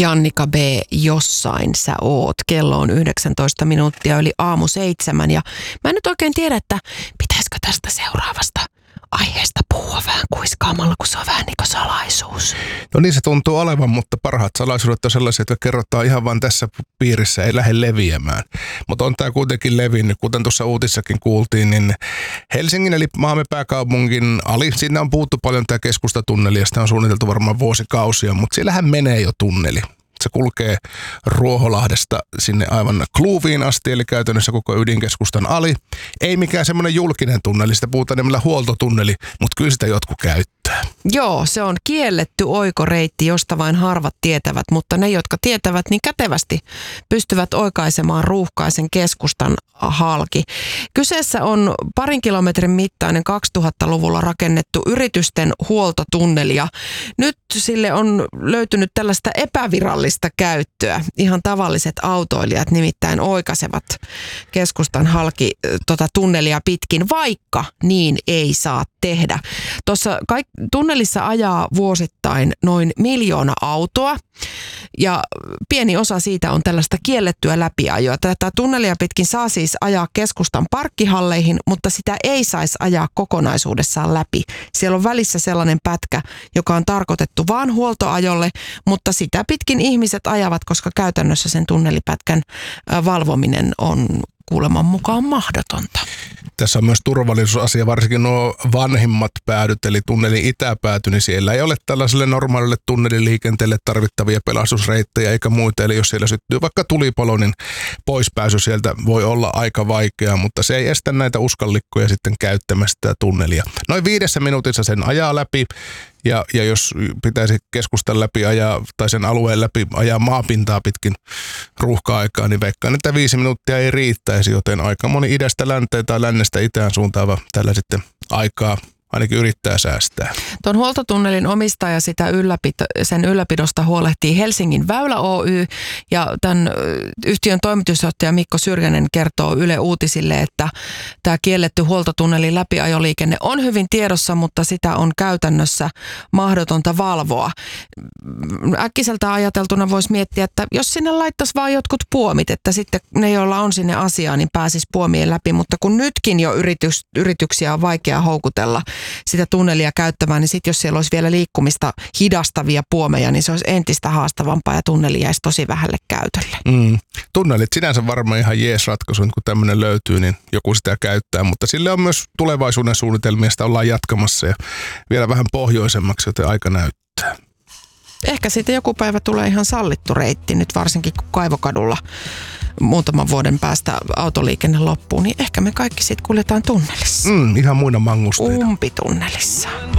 Jannika B., jossain sä oot. Kello on 19 minuuttia yli 6:07 ja mä en nyt oikein tiedä, että pitäisikö tästä seuraavasta aiheesta puhua vähän kuiskaamalla, kun se on vähän niin kuin salaisuus. No niin se tuntuu olevan, mutta parhaat salaisuudet on sellaisia, jotka kerrotaan ihan vain tässä piirissä, ei lähde leviämään. Mutta on tämä kuitenkin levinnyt, kuten tuossa uutissakin kuultiin, niin Helsingin eli maamme pääkaupungin siinä on puhuttu paljon tämä keskustatunneli ja sitä on suunniteltu varmaan vuosikausia, mutta siellähän menee jo tunneli. Se kulkee Ruoholahdesta sinne aivan Kluuviin asti, eli käytännössä koko ydinkeskustan ali. Ei mikään semmoinen julkinen tunneli, sitä puhutaan nimellä huoltotunneli, mutta kyllä sitä jotkut käyttää. Joo, se on kielletty oikoreitti, josta vain harvat tietävät, mutta ne, jotka tietävät, niin kätevästi pystyvät oikaisemaan ruuhkaisen keskustan halki. Kyseessä on 2 kilometrin mittainen 2000-luvulla rakennettu yritysten huoltotunneli ja nyt sille on löytynyt tällaista epävirallista käyttöä. Ihan tavalliset autoilijat nimittäin oikaisevat keskustan halki tunnelia pitkin, vaikka niin ei saa tehdä. Tuossa tunnelissa ajaa vuosittain noin 1 miljoona autoa ja pieni osa siitä on tällaista kiellettyä läpiajoa. Tätä tunnelia pitkin saa siis ajaa keskustan parkkihalleihin, mutta sitä ei saisi ajaa kokonaisuudessaan läpi. Siellä on välissä sellainen pätkä, joka on tarkoitettu vaan huoltoajolle, mutta sitä pitkin ihmiset ajavat, koska käytännössä sen tunnelipätkän valvominen on kuuleman mukaan mahdotonta. Tässä on myös turvallisuusasia, varsinkin nuo vanhimmat päädyt, eli tunnelin itäpääty, niin siellä ei ole tällaiselle normaalille tunneliliikenteelle tarvittavia pelastusreittejä eikä muita. Eli jos siellä syttyy vaikka tulipalo, niin poispääsy sieltä voi olla aika vaikeaa, mutta se ei estä näitä uskallikkoja sitten käyttämästä tätä tunnelia. Noin 5 minuutissa sen ajaa läpi. Ja jos pitäisi keskustan läpi ajaa tai sen alueen läpi ajaa maapintaa pitkin ruuhka-aikaa, niin veikkaan, että 5 minuuttia ei riittäisi, joten aika moni idästä länteen tai lännestä itään suuntaava tällä sitten aikaa ainakin yrittää säästää. Tuon huoltotunnelin omistaja sen ylläpidosta huolehtii Helsingin Väylä Oy ja tämän yhtiön toimitusjohtaja Mikko Syrjänen kertoo Yle Uutisille, että tämä kielletty huoltotunnelin läpiajoliikenne on hyvin tiedossa, mutta sitä on käytännössä mahdotonta valvoa. Äkkiseltä ajateltuna voisi miettiä, että jos sinne laittaisi vaan jotkut puomit, että sitten ne, joilla on sinne asiaa, niin pääsisi puomien läpi, mutta kun nytkin jo yrityksiä on vaikea houkutella sitä tunnelia käyttämään, niin sitten jos siellä olisi vielä liikkumista hidastavia puomeja, niin se olisi entistä haastavampaa ja tunneli jäisi tosi vähälle käytölle. Tunnelit sinänsä varmaan ihan jees ratkaisu, kun tämmöinen löytyy, niin joku sitä käyttää, mutta sille on myös tulevaisuuden suunnitelmia, sitä ollaan jatkamassa ja vielä vähän pohjoisemmaksi, joten aika näyttää. Ehkä siitä joku päivä tulee ihan sallittu reitti, nyt varsinkin kun Kaivokadulla muutaman vuoden päästä autoliikenne loppuu, niin ehkä me kaikki sitten kuljetaan tunnelissa. Ihan muina mangusteina. Umpitunnelissa.